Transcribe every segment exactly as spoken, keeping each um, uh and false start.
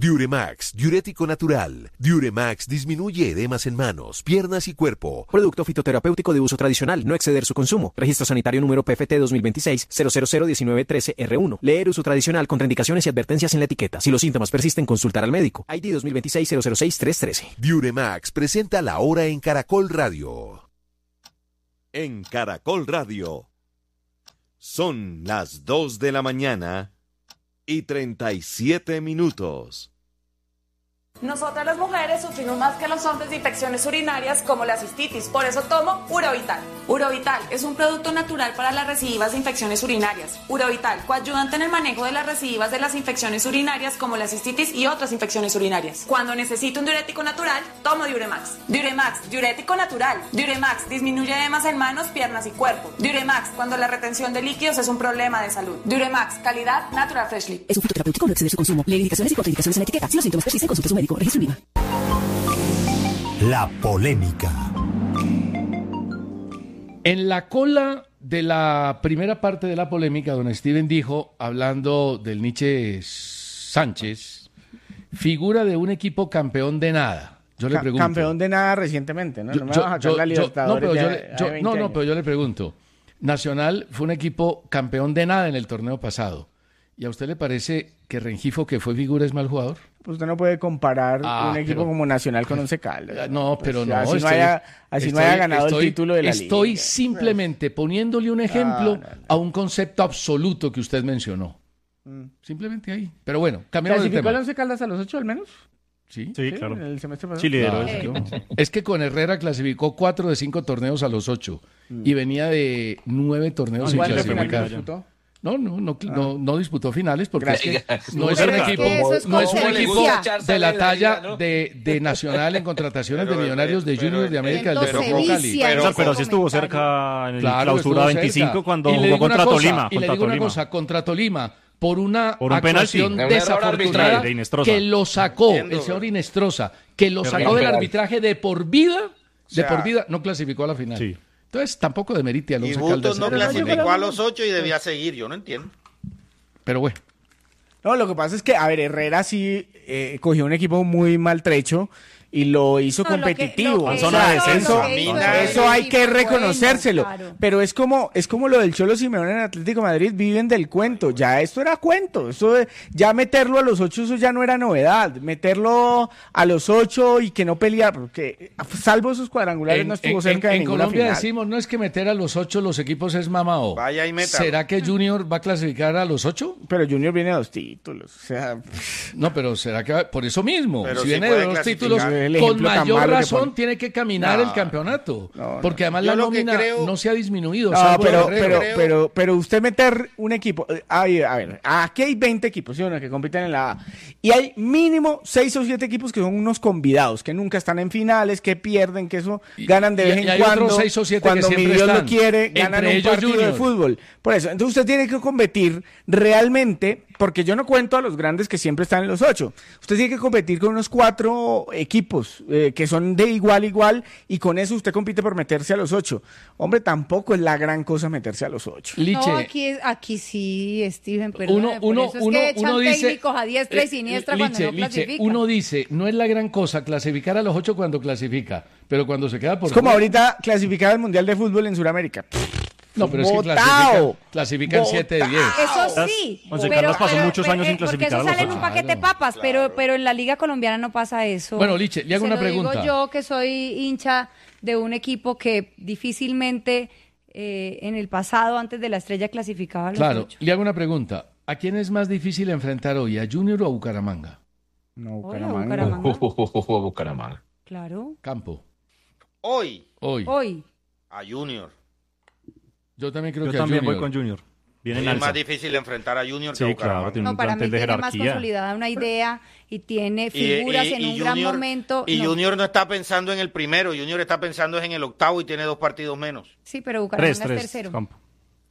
Diuremax, diurético natural. Diuremax disminuye edemas en manos, piernas y cuerpo. Producto fitoterapéutico de uso tradicional, no exceder su consumo. Registro sanitario número P F T dos mil veintiséis cero cero cero diecinueve trece R uno. Leer uso tradicional, contraindicaciones y advertencias en la etiqueta. Si los síntomas persisten, consultar al médico. I D dos mil veintiséis cero cero seis tres trece. Diuremax presenta la hora en Caracol Radio. En Caracol Radio. Son las dos de la mañana y treinta y siete minutos. Nosotras las mujeres sufrimos más que los hombres de infecciones urinarias como la cistitis, por eso tomo Urovital. Urovital es un producto natural para las recidivas de infecciones urinarias. Urovital, coayudante en el manejo de las recidivas de las infecciones urinarias como la cistitis y otras infecciones urinarias. Cuando necesito un diurético natural, tomo Diuremax. Diuremax, diurético natural. Diuremax disminuye edemas en manos, piernas y cuerpo. Diuremax, cuando la retención de líquidos es un problema de salud. Diuremax, calidad Natural Freshly. Es un fitoterapéutico, no exceder su consumo. Lee indicaciones y contraindicaciones en la etiqueta. Si los síntomas persisten, consulte a su médico. Registro IVA. La polémica. En la cola de la primera parte de la polémica, don Steven dijo, hablando del Nietzsche Sánchez, figura de un equipo campeón de nada. Yo le pregunto. Campeón de nada recientemente, ¿no? Yo, no me yo, vas a yo, sacar la yo, Libertadores. no, pero yo, de, le, yo, no, no, pero yo le pregunto. Nacional fue un equipo campeón de nada en el torneo pasado. ¿Y a usted le parece que Rengifo, que fue figura, es mal jugador? Pues usted no puede comparar Ah, un equipo pero- como Nacional con Once Caldas. No, pero Pues, no. Así, no estoy- haya, así no estoy- haya ganado estoy- el título de la Estoy liga. simplemente poniéndole un ejemplo No, no, no. a un concepto absoluto que usted mencionó. Mm. Simplemente ahí. Pero bueno, cambiamos de ¿Clasificó el tema. Once Caldas a los ocho al menos? Sí. Sí, claro. En el semestre pasado. Sí, lideró Claro. eso. Es que con Herrera clasificó cuatro de cinco torneos a los ocho y venía de nueve torneos sin ¿Cuántas clasificar. finales clasificar. disputó? No, no, no, no, no disputó finales porque es que Gracias. no es Estuvo un cerca. equipo, Es que eso es no es un competencia. equipo Echarse de la a la talla liga, ¿no? de, de Nacional en contrataciones de Pero, Millonarios de pero, Junior de América del entonces, Deportivo Cali. Vicia, Pero, ese pero sí estuvo comentario. cerca en el Claro, clausura estuvo veinticinco cerca. cuando Y le jugó digo una contra cosa, Tolima. Y le contra digo una Tolima. cosa, contra Tolima, por una Por un actuación penalti. Un error desafortunada arbitral de Inestrosa. que lo sacó, Entiendo, el señor pero- Inestrosa, que lo Terrible. sacó del Penal. arbitraje de por vida, de sea, por vida, no clasificó a la final. Sí. Entonces tampoco demerite al Y Once Bustos Caldas. no Pero no, yo clasificó creo- a los ocho y debía seguir, yo no entiendo. Pero bueno. No, lo que pasa es que, a ver, Herrera sí eh, cogió un equipo muy maltrecho y lo hizo No, lo que- competitivo. lo que O hizo- sea, zona de descenso. eso, lo que hizo eso el hay que equipo, reconocérselo. bueno, claro. Pero es como, es como lo del Cholo Simeone en Atlético de Madrid, viven del cuento. Ya esto era cuento. Eso de- ya meterlo a los ocho, eso ya no era novedad. Meterlo a los ocho y que no pelear, porque salvo esos cuadrangulares no estuvo cerca de en ninguna Colombia final. decimos, no es que meter a los ocho los equipos es mamao. Vaya y métalo. ¿Será que Junior va a clasificar a los ocho? Pero Junior viene a dos títulos. O sea, No, pero será que va- por eso mismo. Pero si sí viene puede de dos clasificar. títulos, El con ejemplo tan mayor malo que razón pone. tiene que caminar No, el campeonato. no, no. Porque además Yo la lo que nómina creo- no se ha disminuido. no, salvo pero, Herrera. pero, creo- pero, pero usted meter un equipo, eh, ay, a ver, aquí hay veinte equipos, ¿sí o no?, que compiten en la A. Y hay mínimo seis o siete equipos que son unos convidados, que nunca están en finales, que pierden, que eso Y- ganan de y- vez y en hay cuando. otros seis o siete cuando que mi siempre Dios lo están. quiere, Entre ganan un ellos partido de Junior. fútbol. Por eso, entonces usted tiene que competir realmente, porque yo no cuento a los grandes que siempre están en los ocho. Usted tiene que competir con unos cuatro equipos eh, que son de igual a igual y con eso usted compite por meterse a los ocho. Hombre, tampoco es la gran cosa meterse a los ocho. Liche, No, aquí, es, aquí sí, Steven, perdón. uno, uno, eso es uno, que echan uno dice, técnicos a diestra y eh, siniestra Liche, cuando no Liche, clasifican. uno dice, no es la gran cosa clasificar a los ocho cuando clasifica, pero cuando se queda por Es como fuera- ahorita clasificar al Mundial de Fútbol en Sudamérica. No, pero es que Botao. clasifican, clasifican siete de diez. Eso sí, Once pero, Caldas pasó pero- muchos pero, años sin eh, porque clasificar eso a los sale en ocho. un paquete de Claro. papas, pero, pero en la Liga Colombiana no pasa eso. Bueno, Liche, le hago Se una lo pregunta. Digo yo que soy hincha de un equipo que difícilmente eh, en el pasado, antes de la Estrella, clasificaba a los Claro, ocho. le hago una pregunta. ¿A quién es más difícil enfrentar hoy, a Junior o a Bucaramanga? No, Hola, Bucaramanga. Bucaramanga. Bucaramanga. Claro, Campo, Hoy, hoy. hoy. a Junior. Yo también creo Yo que a también Junior. voy con Junior. Viene en Es alza. más difícil enfrentar a Junior que a Sí, Bucaramanga. claro, tiene No, un para mí plantel de tiene más jerarquía. consolidada una idea y tiene Y- figuras y- en y un gran Junior- momento. Y No. Junior no está pensando en el primero, Junior está pensando en el octavo y tiene dos partidos menos. Sí, pero Bucaramanga Tres, es tres, tercero. campo.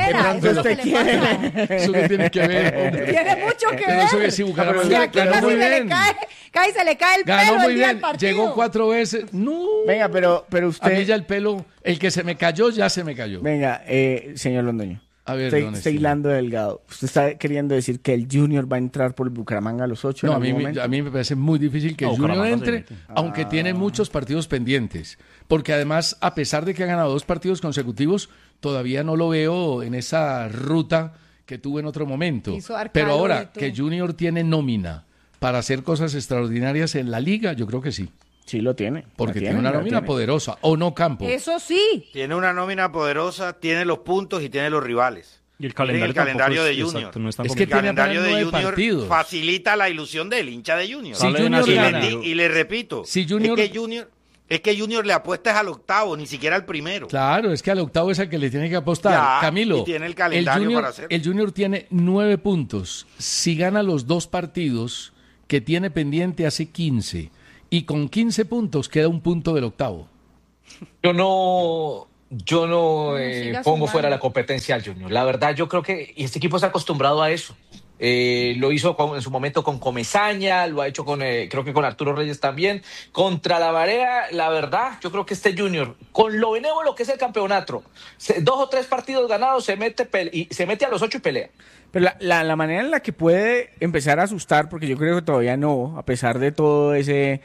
nevera. Eso es lo que le pasa. Eso que tiene que ver, hombre. Tiene mucho que Pero ver. eso que sí, Bucaramanga Y aquí ganó casi muy se le bien. cae, casi se le cae el Ganó pelo muy el día bien, del partido. llegó cuatro veces. No. Venga, pero, pero A usted... mí ya el pelo, el que se me cayó, ya se me cayó. Venga, eh, señor Londoño. A ver, Estoy, don estoy Esteban. hilando delgado. ¿Usted está queriendo decir que el Junior va a entrar por el Bucaramanga a los ocho No, en a mí, algún me- momento? a mí me parece muy difícil que No, el Junior Bucaramanga se entre, mete. aunque tiene muchos partidos pendientes. Porque además, a pesar de que ha ganado dos partidos consecutivos, todavía no lo veo en esa ruta que tuvo en otro momento. Hizo Arcado Pero ahora y todo. que Junior tiene nómina para hacer cosas extraordinarias en la liga, yo creo que sí. Sí lo tiene. Porque la tiene una la nómina tiene. poderosa, ¿o no, Campo? Eso sí. Tiene una nómina poderosa, tiene los puntos y tiene los rivales. Y el Miren calendario, el calendario tampoco de es, Junior. exacto, no es tan Es que El complicado. tiene calendario de apenas nueve Junior partidos. facilita la ilusión del hincha de Junior. Si Sale de Junior y, le, gana, Nacional. di- y le repito, Si Junior- es que Junior es que Junior le apuesta es al octavo, ni siquiera al primero. claro, es que al octavo es el que le tiene que apostar. Ya, Camilo, y tiene el calendario Junior, para hacerlo. el Junior tiene nueve puntos. Si gana los dos partidos que tiene pendiente, hace quince. Y con quince puntos queda un punto del octavo. Yo no, yo no eh, siga pongo sumando. fuera la competencia al Junior. La verdad, yo creo que y este equipo está acostumbrado a eso. Eh, lo hizo con- en su momento con Comesaña, lo ha hecho con, eh, creo que con Arturo Reyes también. Contra la Marea, la verdad, yo creo que este Junior, con lo benévolo que es el campeonato, se- dos o tres partidos ganados, se mete, pele- y se mete a los ocho y pelea. Pero la, la, la manera en la que puede empezar a asustar, porque yo creo que todavía no, a pesar de todo ese,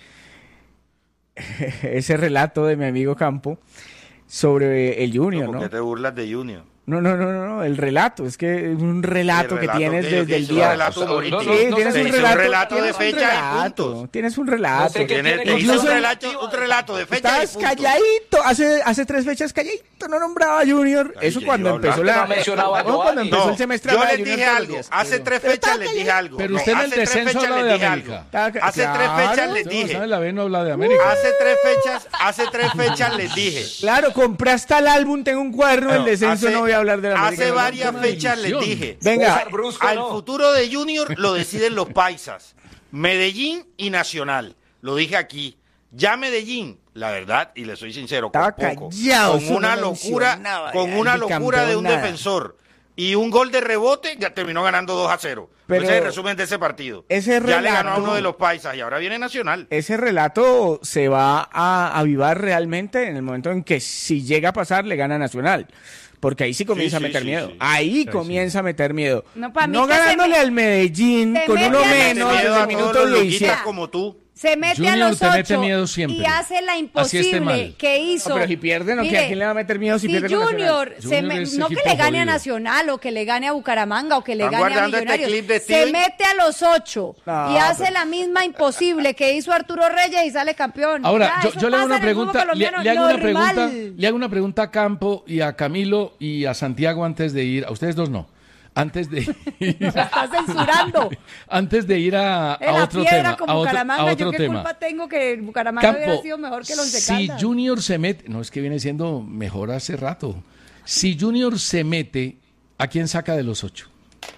ese relato de mi amigo Campo sobre el Junior, ¿Por ¿no? qué te burlas de Junior? No, no, no, no, no, el relato, es que es un relato, El que relato tienes que yo desde el hice, día. un relato O sea, humorístico. no, no, Sí, no tienes sé, un hice un relato, relato de tienes un fecha y relato, puntos. tienes un relato. No sé qué Tienes- tiene te que hice un incluso- relato, un relato de fecha y Estás puntos. calladito, hace, hace tres fechas calladito, no nombraba a Junior. Ay, Eso que cuando yo empezó hablaba. la. No mencionaba a no, cuando Giovanni. empezó No, el semestre yo hablaba les de Junior dije todos los algo. días, Hace pero- tres pero fechas estaba les dije calladito. algo. Pero No, usted en el hace tres descenso fechas habla les de dije América. algo. Estaba ca- Hace tres claro. fechas les No, dije. ¿sabe? La B no habla de América. Hace tres fechas, hace tres fechas les dije. Claro, compré hasta el álbum, tengo un cuaderno del No, descenso, hace- no voy a hablar de la América. Hace no, varias no, fechas les ilusión. dije. Venga, César Brusco, Al no. futuro de Junior lo deciden los paisas. Medellín y Nacional. Lo dije aquí. Ya Medellín, la verdad, y le soy sincero, con Estaba poco, callado, con eso una no locura, mencionaba, con ya, una el locura bicampeón, de un nada. defensor y un gol de rebote, ya terminó ganando dos a cero. Pero Ese es el resumen de ese partido. ese ya le ganó a relato- uno de los paisas y ahora viene Nacional. ese relato se va a avivar realmente en el momento en que si llega a pasar le gana Nacional. Porque ahí sí comienza Sí, a meter sí, miedo. sí. Ahí Sí, comienza a meter miedo. No, pa' mí No que se ganándole me- al Medellín se con mete uno a los- menos Miedo desde a el todos minuto los loquitas diecisiete. como tú. Se mete Junior a los te mete ocho miedo siempre. y hace la Así esté mal. imposible que hizo. No, pero si pierde, ¿no? ¿Que Mire, ¿a quién le va a meter miedo si si pierde con Nacional? Junior, se Junior me- es no que equipo le gane a jodido. Nacional o que le gane a Bucaramanga o que le ¿Están gane a guardando este Millonarios, clip de se Steven? mete a los ocho No, y hace pero- la misma imposible que hizo Arturo Reyes y sale campeón. Ahora, Ya, yo, eso yo le hago pasa una en el fútbol pregunta, le, colombiano, le hago una normal. pregunta, le hago una pregunta a Campo y a Camilo y a Santiago antes de ir, a ustedes dos no, antes de ir, Se está censurando. antes de ir a, En a la otro piedra tema, con a otro, Bucaramanga, a otro yo qué tema. culpa tengo que Bucaramanga hubiera Campo, sido mejor que el Once si Caldas. Junior se mete, no es que viene siendo mejor hace rato, si Junior se mete, ¿a quién saca de los ocho?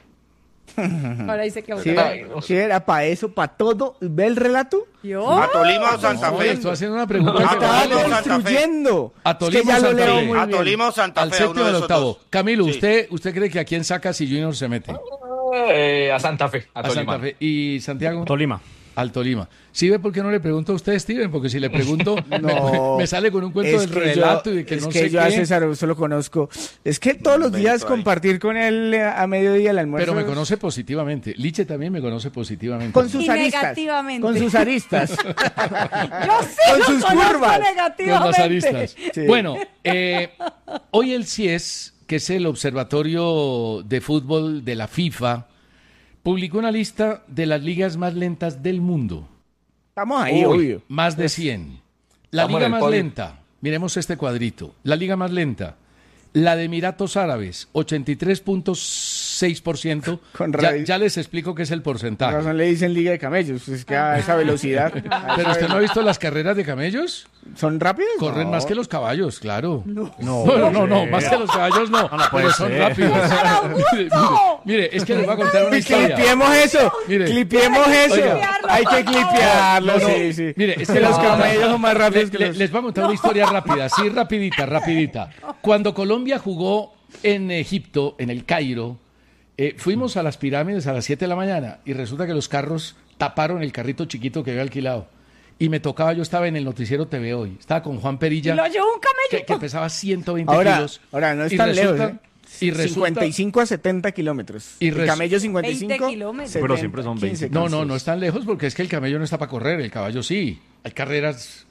Ahora dice que Sí, Bucaramanga. era, sí, era para eso, para todo. ¿Ve el relato? ¿Yo? A Tolima o Santa No, Fe. estoy haciendo una pregunta. A Estaba Tolima o Santa Fe. construyendo. A Es que Tolima ya o lo Santa leo Fe. muy A bien. Tolima o Santa Al Fe, a uno séptimo de del esos octavo. dos. Camilo, Sí. ¿usted, ¿usted cree que a quién saca si Junior se mete? Eh, a Santa Fe, a, A Tolima. Santa Fe. ¿Y Santiago? Tolima. Al Tolima. ¿Sí ve por qué no le pregunto a usted, Steven? Porque si le pregunto, me, No, me sale con un cuento del que relato yo, y de que es no que sé yo a qué. César solo conozco. Es que todos los días Invento ahí. compartir con él eh, a mediodía el almuerzo. Pero me es- conoce positivamente. Liche también me conoce positivamente. con sus Y aristas. negativamente. Con sus aristas. Yo sí Con lo sus conozco curvas. Con las negativamente. aristas. Sí. Bueno, eh, hoy el C I E S, que es el Observatorio de Fútbol de la FIFA, publicó una lista de las ligas más lentas del mundo. Estamos ahí, Uy, obvio. más de cien. La Estamos en liga el más podio. lenta, miremos este cuadrito. La liga más lenta, la de Emiratos Árabes, ochenta y tres punto seis por ciento. Con Ya, raíz. ya les explico qué es el Por porcentaje. razón le dicen Liga de Camellos. Es que a esa velocidad. a esa Pero usted no ha velo- visto las carreras de camellos. ¿Son rápidos? Corren No. más que los caballos, claro. No, No, no, no, no, sí. más que los caballos no, No, no puede pero son ser. rápidos. mire, mire, mire, es que les voy a contar una Y historia. clipiemos eso. Mire. Clipiemos eso. Oiga. Hay que clipearlo. No, no. Sí, sí. Mire, es Es que que los no, camellos son más rápidos que Le- los... Les voy a contar una historia rápida, sí, rapidita, rapidita. Cuando Colombia jugó en Egipto, en el Cairo, eh, fuimos a las pirámides a las siete de la mañana y resulta que los carros taparon el carrito chiquito que había alquilado. Y me tocaba, yo estaba en el noticiero T V Hoy, estaba con Juan Perilla, Y lo llevó un camello. que, que pesaba ciento veinte Ahora, kilos. ahora no es y tan resulta- lejos, ¿eh? Y resulta, cincuenta y cinco a setenta kilómetros. Y el resu- camello cincuenta y cinco. veinte kilómetros. Pero siempre son veinte. No, no, no es tan lejos porque es que el camello no está para correr, el caballo sí. Hay carreras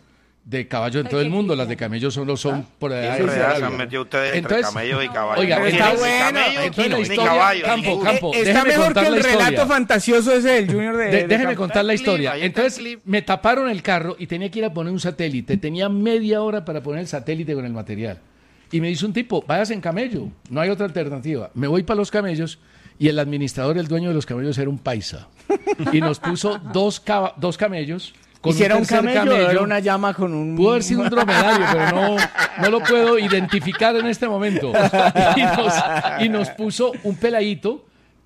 de caballo en todo el mundo, las de camello solo son por allá. Sí, se han metido ustedes entre camellos y caballos. Oiga, No, está ni bueno. camello, Entonces la ni historia, caballo, campo, ninguno. campo, Está déjeme mejor contar que la el relato historia. fantasioso ese del Junior de, De- de déjeme Campo. contar la Está el clip, historia. ahí está el Entonces clip. me taparon el carro y tenía que ir a poner un satélite. Tenía media hora para poner el satélite con el material. Y me dice un tipo, váyase en camello, no hay otra alternativa. Me voy para los camellos y el administrador, el dueño de los camellos era un paisa. Y nos puso dos, caba- dos camellos. Con ¿Y si era un tercer camello, o era una llama con un... Pudo haber sido un dromedario, pero no, no lo puedo identificar en este momento. Y nos, y nos puso un peladito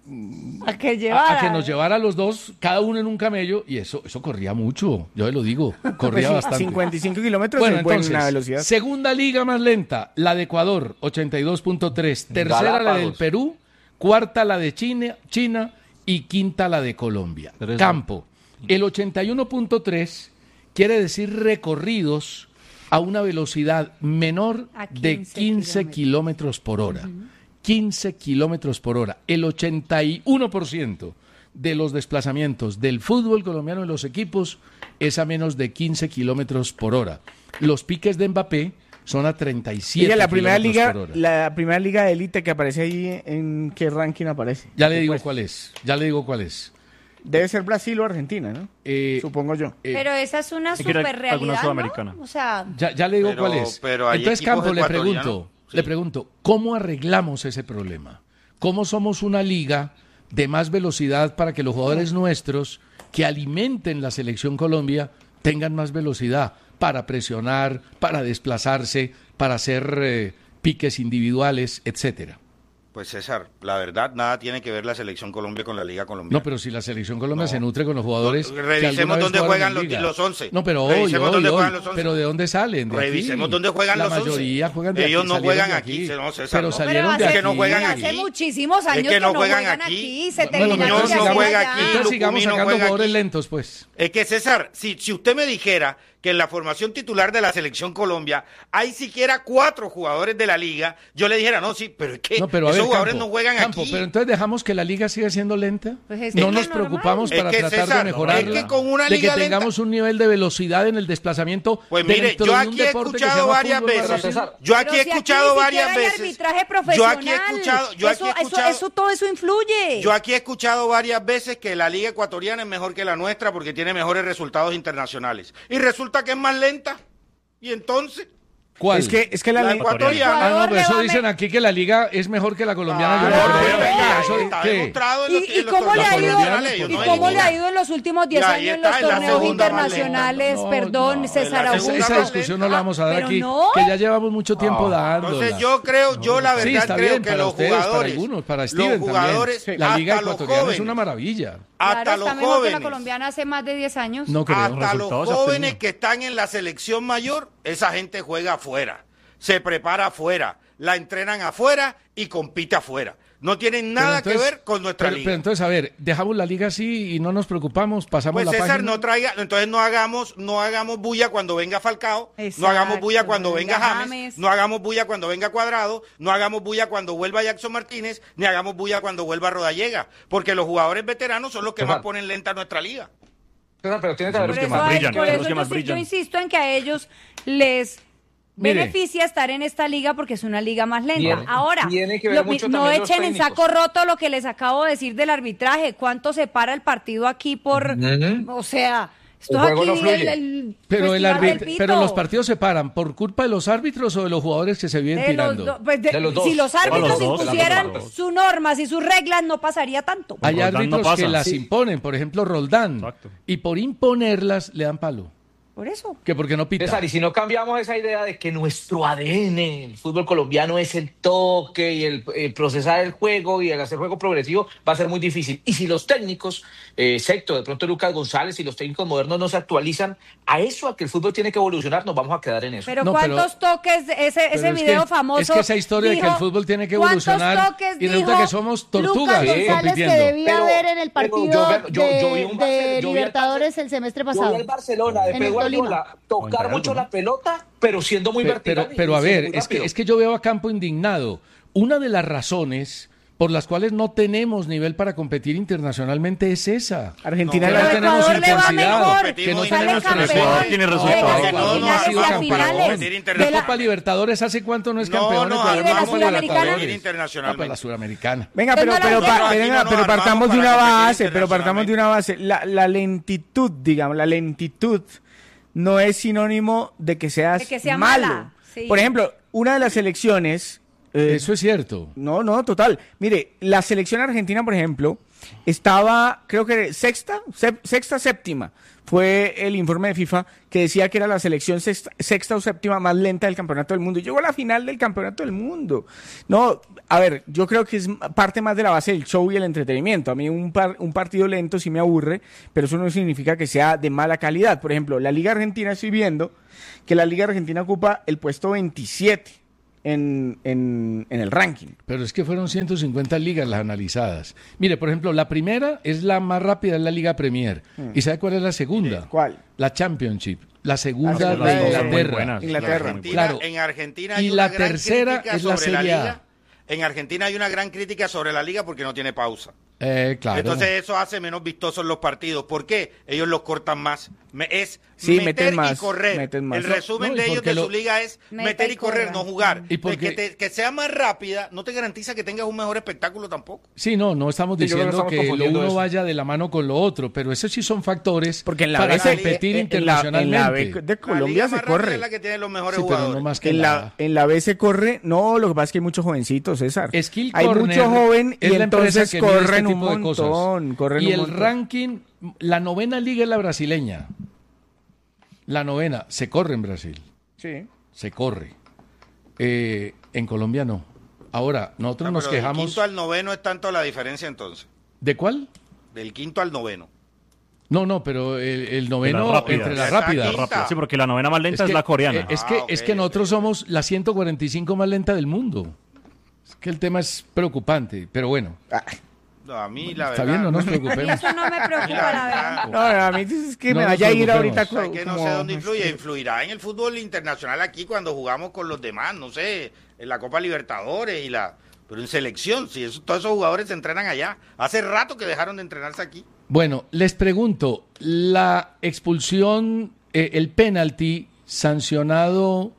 A que a, llevara. a que nos llevara a los dos, cada uno en un camello, y eso, eso corría mucho, yo le lo digo, corría Pues, bastante. cincuenta y cinco kilómetros Bueno, es buena entonces, velocidad. segunda liga más lenta, la de Ecuador, ochenta y dos punto tres, tercera la del Galápagos. Perú, cuarta la de China, China y quinta la de Colombia. Pero eso- Campo, el ochenta y uno punto tres quiere decir recorridos a una velocidad menor A de quince quince kilómetros por hora. quince kilómetros por hora. El ochenta y uno por ciento de los desplazamientos del fútbol colombiano en los equipos es a menos de quince kilómetros por hora. Los piques de Mbappé son a treinta y siete Ella, la primera kilómetros liga, por hora. la primera liga de élite que aparece ahí, ¿en qué ranking aparece? Ya le digo cuál es. Ya le digo cuál es. Debe ser Brasil o Argentina, ¿no? Eh, Supongo yo. eh, Pero esa es una Hay que ir a superrealidad, alguna ¿no? sudamericana. O sea, Ya, ya le digo Pero- cuál es. pero hay Entonces, equipos Campo, le ecuatorianos. pregunto, Sí. le pregunto, ¿cómo arreglamos ese problema? ¿Cómo somos una liga de más velocidad para que los jugadores nuestros que alimenten la selección Colombia tengan más velocidad para presionar, para desplazarse, para hacer eh, piques individuales, etcétera? Pues César, la verdad, nada tiene que ver la selección Colombia con la Liga Colombiana. No, pero si la selección Colombia No. se nutre con los jugadores. que Revisemos alguna vez dónde jugaron juegan en los- liga. los once. No, pero hoy, Revisemos hoy, dónde hoy. juegan los once. Pero ¿de dónde salen? De Revisemos aquí. dónde juegan la los once. mayoría juegan de Ellos aquí, no salieron juegan de aquí, no, César, pero no. salieron pero de hace, que no juegan hace aquí. muchísimos años Es que no juegan juegan aquí. aquí. Se Bueno, terminaron Muñoz de no hacer juega allá. aquí, Entonces sigamos Lucumí no sacando juega jugadores aquí. lentos, pues. Es que César, si, si usted me dijera que en la formación titular de la selección Colombia hay siquiera cuatro jugadores de la liga, yo le dijera, no, sí, pero es que No, pero a esos ver, jugadores Campo, no juegan Campo, aquí. pero entonces dejamos que la liga siga siendo lenta. Pues es no que nos es normal. preocupamos Es para que, tratar César, de mejorarla, es que con una de liga que lenta- tengamos un nivel de velocidad en el desplazamiento. Pues mire, dentro yo de un aquí he deporte que se escuchado llama varias fútbol, veces, Brasil. César. yo aquí Pero he si aquí escuchado ni varias siquiera hay veces, arbitraje yo profesional. aquí he escuchado, yo aquí eso, he eso- escuchado, eso- todo eso influye. yo aquí he escuchado varias veces que la liga ecuatoriana es mejor que la nuestra porque tiene mejores resultados internacionales. Y resulta que es más lenta. ¿Y entonces? ¿Cuál? Es que, es que la, La liga- ecuatoriana. Ah, no, Ecuador pero le eso va a dicen me- aquí que la liga es mejor que la colombiana. Ah, yo no no, creo. venga, Eso- está ¿qué? demostrado en los- ¿Y, y en los cómo le ha torneos ido, internacionales, ellos y no hay cómo le ninguna. ha ido en los últimos diez Y ahí años en los está, en la torneos segunda más internacionales? lenta. Perdón, No, César en la Augusto. segunda Esa más discusión no la vamos a dar Pero aquí, no. que ya llevamos mucho tiempo dándola. Entonces yo creo, yo la Sí, verdad está creo bien, que para los ustedes, jugadores, para algunos, para los Steven jugadores, también. La liga hasta los ecuatoriana es jóvenes, una maravilla. hasta Claro, los está mejor que la jóvenes, colombiana hace más de diez años. No creo. hasta los resultados se jóvenes obtienen. que están en la selección mayor, esa gente juega afuera, se prepara afuera, la entrenan afuera y compite afuera. No tienen nada Pero entonces- que ver con nuestra pero, liga. pero entonces, a ver, dejamos la liga así y no nos preocupamos, pasamos Pues la César, página. no traiga, entonces no hagamos, no hagamos bulla cuando venga Falcao, Exacto, no hagamos bulla cuando cuando venga venga James, James. no hagamos bulla cuando venga Cuadrado, no hagamos bulla cuando vuelva Jackson Martínez, ni hagamos bulla cuando vuelva Rodallega, porque los jugadores veteranos son los que César. más ponen lenta nuestra liga. César, pero tiene que Son haber los Por que eso, más hay- brillan, por son eso los que yo, más sí- brillan. yo insisto en que a ellos les Mire. beneficia estar en esta liga porque es una liga más lenta. Tiene- Ahora, tiene que ver lo- mucho no también los echen en técnicos. saco roto lo que les acabo de decir del arbitraje. ¿Cuánto se para el partido aquí por...? Ujú. O sea, esto El es juego aquí no fluye. el, el Pero, el festival del arbit- pito. pero los partidos se paran por culpa de los árbitros o de los jugadores que se vienen De los tirando. do- pues de- De los dos. si los De los árbitros dos, impusieran de los dos. sus normas y sus reglas, no pasaría tanto. Hay Roldán no árbitros pasa. que las Sí. imponen, por ejemplo Roldán, Exacto. y por imponerlas le dan palo. Por eso. Que porque no pita. César, y si no cambiamos esa idea de que nuestro A D N, el fútbol colombiano, es el toque y el, el procesar el juego y el hacer juego progresivo, va a ser muy difícil. Y si los técnicos, eh, excepto de pronto Lucas González y los técnicos modernos no se actualizan a eso, a que el fútbol tiene que evolucionar, nos vamos a quedar en eso. Pero No, pero- ¿cuántos toques, ese, Pero ese es video que- famoso? es que esa historia de que el dijo, fútbol tiene que ¿cuántos evolucionar toques y resulta dijo que somos tortugas Lucas Sí. González compitiendo? que debía Pero- haber en el pero partido yo- yo- de, yo vi un Barce- de yo vi al Libertadores el semestre Yo vi pasado? al Barcelona de En Pep el Tolima. Guardiola tocar Interalgo, mucho ¿no? la pelota, pero siendo muy Pe- vertical. Pero, pero a y siendo ver, muy es que, rápido. es que yo veo a Campo indignado. Una de las razones por las cuales no tenemos nivel para competir internacionalmente es esa. Argentina que no, no tenemos Ecuador le va intensidad, mejor, que no sale tenemos campeón. resultados. tiene No, resultados. de No, las no, finales no, y a vamos para finales. competir La De la- Copa Libertadores, ¿hace cuánto no es No, campeón? no, Ecuador? ¿y de la Copa Sudamericana? Libertadores. Internacionalmente. Ah, pues la Sudamericana. Venga, pero, Tengo la pero, idea. pa- Nosotros aquí venga, no nos pero armamos partamos de para una competir base, pero partamos de una base. La, la lentitud, digamos, la lentitud no es sinónimo de que seas De que sea malo. mala, sí. Por ejemplo, una de las selecciones... eh, Eso es cierto. No, no, total. Mire, la selección argentina, por ejemplo, estaba, creo que sexta, sep- sexta, séptima. Fue el informe de FIFA que decía que era la selección sexta, sexta o séptima más lenta del campeonato del mundo. Y llegó a la final del campeonato del mundo. No, a ver, yo creo que es parte más de la base del show y el entretenimiento. A mí un, par- un partido lento sí me aburre, pero eso no significa que sea de mala calidad. Por ejemplo, la Liga Argentina, estoy viendo que la Liga Argentina ocupa el puesto veintisiete. En, en, en el ranking. Pero es que fueron ciento cincuenta ligas las analizadas. Mire, por ejemplo, la primera es la más rápida, es la Liga Premier. Mm. ¿Y sabe cuál es la segunda? ¿Cuál? La Championship. La segunda Ah, de sí, las dos son muy Inglaterra. buenas. Inglaterra. En Argentina, Claro. en Argentina hay Y una la gran tercera crítica es la sobre Serie A. liga. En Argentina hay una gran crítica sobre la liga porque no tiene pausa. Eh, claro. Entonces eso hace menos vistosos los partidos. ¿Por qué? Ellos los cortan más. Me- es Sí, meter meten más, y correr. meten más. El resumen No, y de ellos porque de lo- su liga es Meta meter y y correr, corra. no jugar. Y porque- El que, te- que sea más rápida no te garantiza que tengas un mejor espectáculo tampoco. Sí, no, no estamos Sí, yo creo que diciendo estamos que lo confundiendo uno eso. vaya de la mano con lo otro, pero esos sí son factores Porque en la para B se- competir en- en la- en la internacionalmente. B de La Colombia liga se más rápida corre. es la que tiene los mejores Sí, pero jugadores. no más que En la... la, en la B se corre, no, lo que pasa es que hay muchos jovencitos, César. Skill hay Corner mucho joven y es la empresa entonces que mide este corren un tipo de cosas. montón, corren y un el montón. ranking, la novena liga es la brasileña. La novena, se corre en Brasil, Sí. se corre. Eh, en Colombia no. Ahora, nosotros Ah, nos pero del quejamos... quinto al noveno es tanto la diferencia entonces. ¿De cuál? Del quinto al noveno. No, no, pero el, el De noveno las rápidas. entre las Esa rápidas. quinta. Rápido. Sí, porque la novena más lenta es, que, la coreana. eh, Es que, Ah, es ok, que nosotros ok. somos la ciento cuarenta y cinco más lenta del mundo. Es que el tema es preocupante, pero bueno, No, a mí la está verdad. bien, no nos A mí preocupemos. eso no me preocupa, la verdad. No, a mí es que No me nos vaya a ir preocupemos. ahorita O sea, co- que no como- sé dónde influye. Influirá en el fútbol internacional aquí cuando jugamos con los demás, no sé, en la Copa Libertadores y la... Pero en selección, si eso- todos esos jugadores se entrenan allá. Hace rato que dejaron de entrenarse aquí. Bueno, les pregunto, la expulsión, eh, el penalti sancionado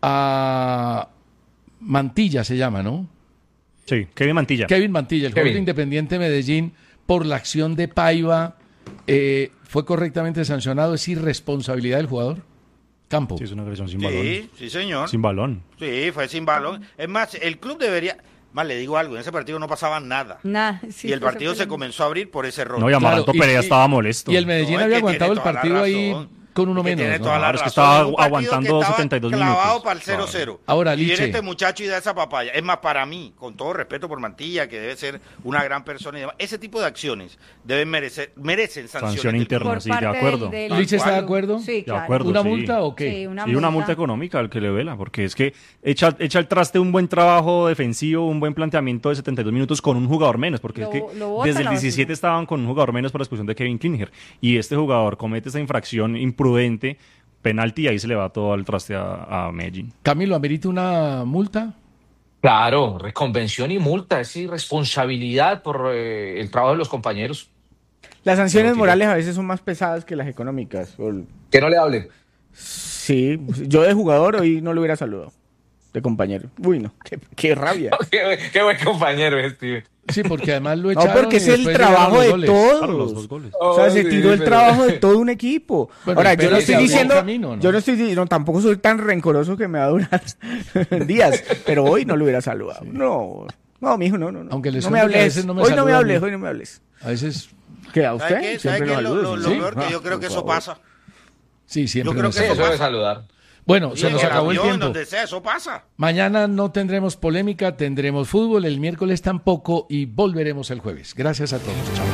a Mantilla se llama, ¿no? Sí, Kevin Mantilla. Kevin Mantilla, el jugador Kevin. de Independiente Medellín, por la acción de Paiva, eh, ¿fue correctamente sancionado? ¿Es irresponsabilidad del jugador? Campo. Sí, es una agresión sin Sí, balón. sí, señor. Sin balón. Sí, fue sin balón. Es más, el club debería... Más le digo algo, en ese partido no pasaba nada. Nah, sí, y el fue partido se sorprendente. comenzó a abrir por ese error. No, y Amaranto Claro, y- Pereira y- estaba molesto. Y el Medellín No, es había que aguantado el tiene toda la partido ahí razón. con uno Es que menos. tiene ¿no? toda la Claro, es que razón. estaba Es un partido aguantando que estaba setenta y dos clavado minutos. para el cero cero. Ahora, y viene Liche. este muchacho y da esa papaya. Es más, para mí, con todo respeto por Mantilla, que debe ser una gran persona y demás, ese tipo de acciones deben merecer, merecen sanciones. Sanción del interna, Por sí, de parte acuerdo. del- del- ¿Liche está de del- acuerdo? Sí, De claro. acuerdo. ¿Una sí. multa o qué? Sí, una y una multa. multa económica al que le vela, porque es que echa, echa el traste un buen trabajo defensivo, un buen planteamiento de setenta y dos minutos con un jugador menos, porque Lo- es que lo bota desde el la basura. diecisiete estaban con un jugador menos por la expulsión de Kevin Klinger, y este jugador comete esa infracción imprudente, penalti, y ahí se le va todo el traste a, a Medellín. Camilo, ¿amerita una multa? Claro, reconvención y multa, es irresponsabilidad por eh, el trabajo de los compañeros. Las sanciones Pero, morales a veces son más pesadas que las económicas. Por- Que no le hablen. Sí, yo de jugador hoy no lo hubiera saludado. De compañero. Uy, no, qué, qué rabia. qué, qué buen compañero es, Steve. Sí, porque además lo No, echaron. porque y es el después trabajo llegaron de los goles. Claro, los todos. dos goles. O sea, se Oh, tiró sí, el pero- trabajo de todo un equipo. Bueno, Ahora, yo pero no se estoy abrió diciendo, un camino, ¿no? yo no estoy di- no, tampoco soy tan rencoroso que me va a durar días, pero hoy no lo hubiera saludado. No, no, mijo, no, no, no. Aunque les no me cuento que a hables. veces no me hoy no me saludan, hables, ¿no? hoy no me hables. A veces, ¿Qué a ¿Sabe usted? qué? ¿Sabe Siempre qué? lo Lo, saludo. lo- lo sí. peor que Ah, yo creo por que eso favor. pasa. sí, siempre. Yo creo nos que Sí, eso pasa. eso debe pasa. saludar. Bueno, Sí, se nos en el acabó el avión, tiempo. donde sea, eso pasa. Mañana no tendremos polémica, tendremos fútbol, el miércoles tampoco y volveremos el jueves. Gracias a todos. Chao.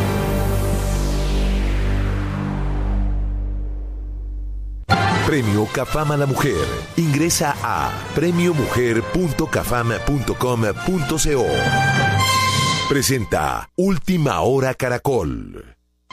Premio Cafam a la Mujer. Ingresa a premio mujer punto cafam punto com punto co. Presenta Última Hora Caracol.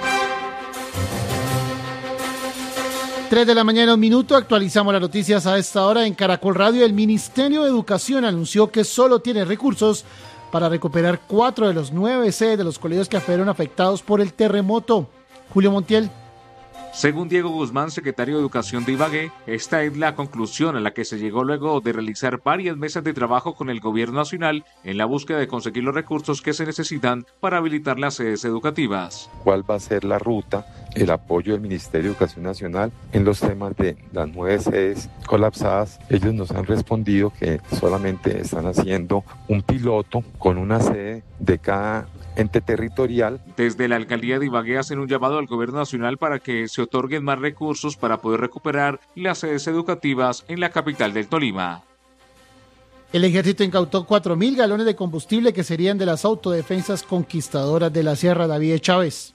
tres de la mañana, un minuto, actualizamos las noticias a esta hora en Caracol Radio. El Ministerio de Educación anunció que solo tiene recursos para recuperar cuatro de los nueve sedes de los colegios que fueron afectados por el terremoto. Julio Montiel. Según Diego Guzmán, secretario de Educación de Ibagué, esta es la conclusión a la que se llegó luego de realizar varias mesas de trabajo con el gobierno nacional en la búsqueda de conseguir los recursos que se necesitan para habilitar las sedes educativas. ¿Cuál va a ser la ruta, el apoyo del Ministerio de Educación Nacional en los temas de las nueve sedes colapsadas? Ellos nos han respondido que solamente están haciendo un piloto con una sede de cada ente territorial. Desde la alcaldía de Ibagué hacen un llamado al gobierno nacional para que se otorguen más recursos para poder recuperar las sedes educativas en la capital del Tolima. El ejército incautó cuatro mil galones de combustible que serían de las autodefensas conquistadoras de la Sierra. David Chávez.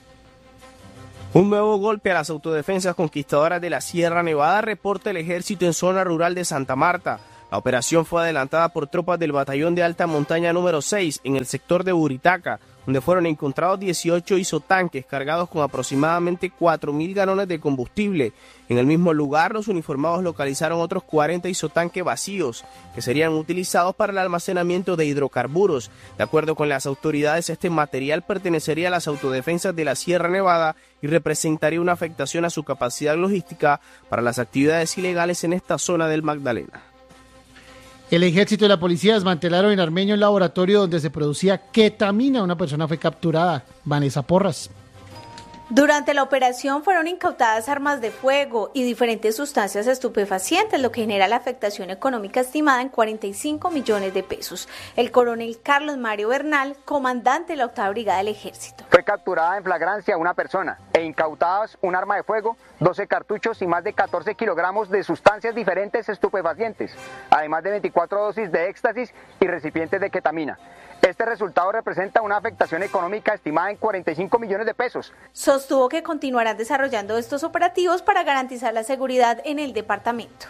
Un nuevo golpe a las autodefensas conquistadoras de la Sierra Nevada, reporta el ejército en zona rural de Santa Marta. La operación fue adelantada por tropas del batallón de alta montaña número seis en el sector de Buritaca, donde fueron encontrados dieciocho isotanques cargados con aproximadamente cuatro mil galones de combustible. En el mismo lugar, los uniformados localizaron otros cuarenta isotanques vacíos, que serían utilizados para el almacenamiento de hidrocarburos. De acuerdo con las autoridades, este material pertenecería a las autodefensas de la Sierra Nevada y representaría una afectación a su capacidad logística para las actividades ilegales en esta zona del Magdalena. El ejército y la policía desmantelaron en Armeño el laboratorio donde se producía ketamina. Una persona fue capturada. Vanessa Porras. Durante la operación fueron incautadas armas de fuego y diferentes sustancias estupefacientes, lo que genera la afectación económica estimada en cuarenta y cinco millones de pesos. El coronel Carlos Mario Bernal, comandante de la octava brigada del ejército. Fue capturada en flagrancia una persona e incautadas un arma de fuego, doce cartuchos y más de catorce kilogramos de sustancias diferentes estupefacientes, además de veinticuatro dosis de éxtasis y recipientes de ketamina. Este resultado representa una afectación económica estimada en cuarenta y cinco millones de pesos. Sostuvo que continuarán desarrollando estos operativos para garantizar la seguridad en el departamento.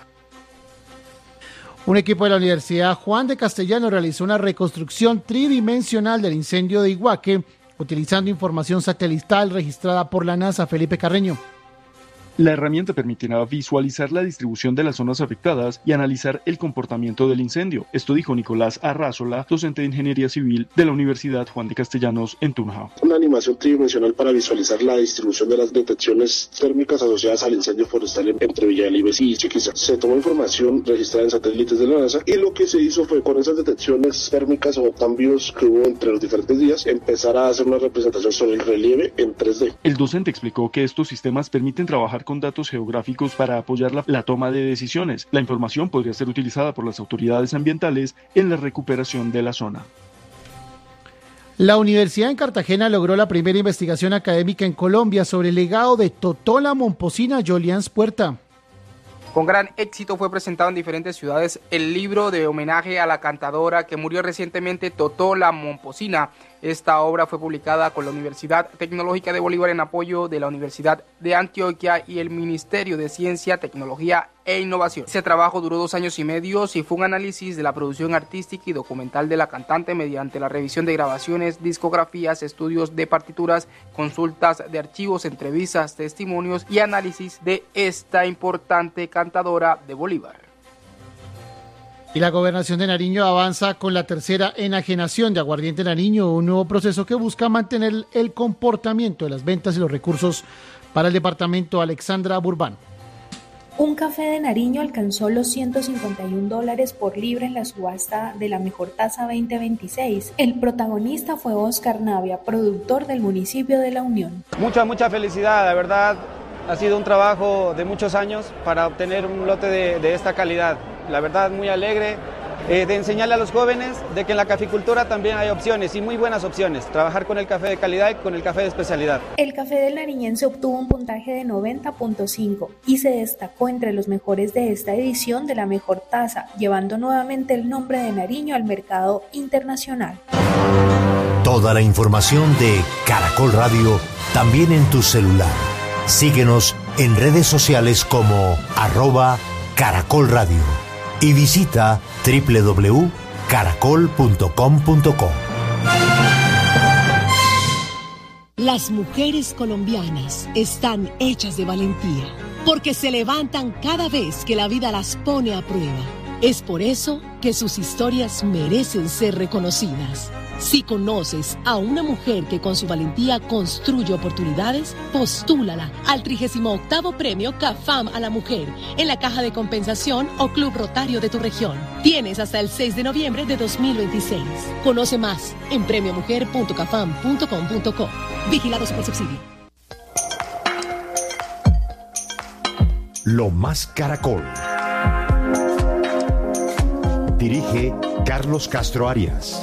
Un equipo de la Universidad Juan de Castellano realizó una reconstrucción tridimensional del incendio de Iguaque, utilizando información satelital registrada por la NASA. Felipe Carreño. La herramienta permitirá visualizar la distribución de las zonas afectadas y analizar el comportamiento del incendio. Esto dijo Nicolás Arrázola, docente de Ingeniería Civil de la Universidad Juan de Castellanos en Tunja. Una animación tridimensional para visualizar la distribución de las detecciones térmicas asociadas al incendio forestal entre Villalibes y Chiquiza. Se tomó información registrada en satélites de la NASA y lo que se hizo fue, con esas detecciones térmicas o cambios que hubo entre los diferentes días, empezar a hacer una representación sobre el relieve en tres D. El docente explicó que estos sistemas permiten trabajar con datos geográficos para apoyar la, la toma de decisiones. La información podría ser utilizada por las autoridades ambientales en la recuperación de la zona. La Universidad en Cartagena logró la primera investigación académica en Colombia sobre el legado de Totola Momposina. Jolians Puerta. Con gran éxito fue presentado en diferentes ciudades el libro de homenaje a la cantadora que murió recientemente, Totola Momposina. Esta obra fue publicada con la Universidad Tecnológica de Bolívar en apoyo de la Universidad de Antioquia y el Ministerio de Ciencia, Tecnología e Innovación. Este trabajo duró dos años y medio y fue un análisis de la producción artística y documental de la cantante mediante la revisión de grabaciones, discografías, estudios de partituras, consultas de archivos, entrevistas, testimonios y análisis de esta importante cantadora de Bolívar. Y la Gobernación de Nariño avanza con la tercera enajenación de aguardiente Nariño, un nuevo proceso que busca mantener el comportamiento de las ventas y los recursos para el departamento. Alexandra Burbán. Un café de Nariño alcanzó los ciento cincuenta y un dólares por libra en la subasta de la mejor taza veinte veintiséis. El protagonista fue Oscar Navia, productor del municipio de La Unión. Mucha, mucha felicidad, la verdad. Ha sido un trabajo de muchos años para obtener un lote de, de esta calidad. La verdad, muy alegre eh, de enseñarle a los jóvenes de que en la caficultura también hay opciones y muy buenas opciones. Trabajar con el café de calidad y con el café de especialidad. El café del nariñense obtuvo un puntaje de noventa punto cinco y se destacó entre los mejores de esta edición de la mejor taza, llevando nuevamente el nombre de Nariño al mercado internacional. Toda la información de Caracol Radio también en tu celular. Síguenos en redes sociales como arroba Caracol Radio y visita doble u doble u doble u punto caracol punto com punto co. Las mujeres colombianas están hechas de valentía, porque se levantan cada vez que la vida las pone a prueba. Es por eso que sus historias merecen ser reconocidas. Si conoces a una mujer que con su valentía construye oportunidades, postúlala al trigésimo octavo Premio CAFAM a la Mujer en la Caja de Compensación o Club Rotario de tu región. Tienes hasta el seis de noviembre de dos mil veintiséis. Conoce más en premio mujer punto cafam punto com punto co. Vigilado Supersubsidio. Lo Más Caracol. Dirige Carlos Castro Arias.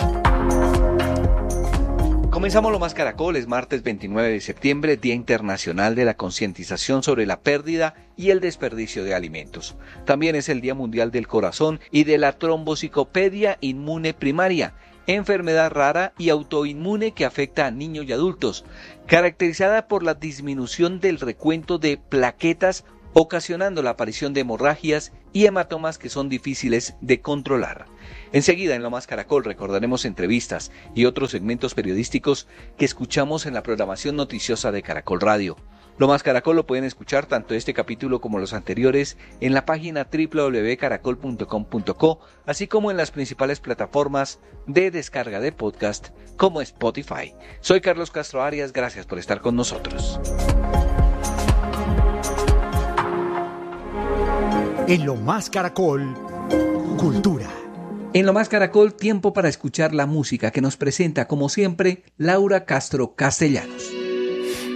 Comenzamos Lo Más Caracol, es martes veintinueve de septiembre, Día Internacional de la Concientización sobre la Pérdida y el Desperdicio de Alimentos. También es el Día Mundial del Corazón y de la Trombocicopedia Inmune Primaria, enfermedad rara y autoinmune que afecta a niños y adultos, caracterizada por la disminución del recuento de plaquetas, ocasionando la aparición de hemorragias y hematomas que son difíciles de controlar. Enseguida en Lo Más Caracol recordaremos entrevistas y otros segmentos periodísticos que escuchamos en la programación noticiosa de Caracol Radio. Lo Más Caracol lo pueden escuchar tanto este capítulo como los anteriores en la página doble u doble u doble u punto caracol punto com punto co, así como en las principales plataformas de descarga de podcast como Spotify. Soy Carlos Castro Arias, gracias por estar con nosotros. En Lo Más Caracol, Cultura. En Lo Más Caracol, tiempo para escuchar la música que nos presenta, como siempre, Laura Castro Castellanos.